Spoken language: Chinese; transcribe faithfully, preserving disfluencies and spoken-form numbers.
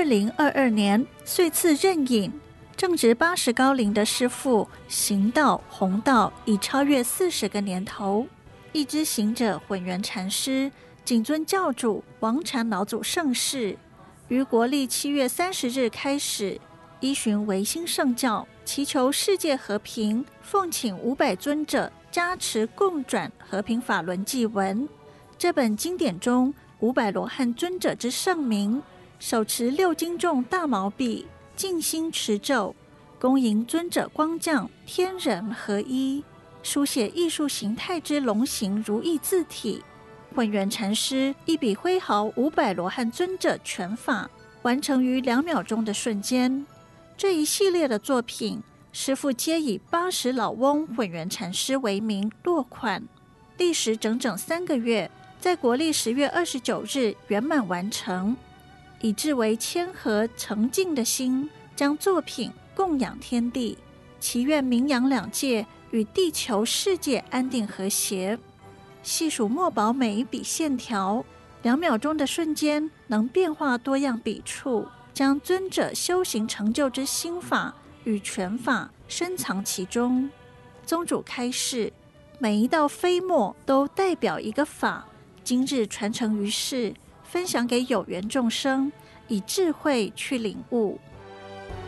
零二二年岁次任引，正值八十高龄的师父行道弘道已超越四十个年头。一支行者混元禅师谨遵教主王禅老祖圣誓，于国历七月三十日开始，依循维新圣教，祈求世界和平，奉请五百尊者加持共转和平法轮祭文。这本经典中五百罗汉尊者之圣名，手持六斤重大毛笔，静心持咒，恭迎尊者光降，天人合一，书写艺术形态之龙形如意字体。混元禅师一笔挥毫五百罗汉尊者全法，完成于两秒钟的瞬间。这一系列的作品，师父皆以八十老翁混元禅师为名落款，历时整整三个月，在国历十月二十九日圆满完成，以至为谦和诚敬的心，将作品供养天地，祈愿名扬两界与地球世界安定和谐。细数墨宝每一笔线条，两秒钟的瞬间能变化多样笔触，将尊者修行成就之心法与拳法深藏其中。宗主开示，每一道飞墨都代表一个法，今日传承于世，分享给有缘众生，以智慧去领悟。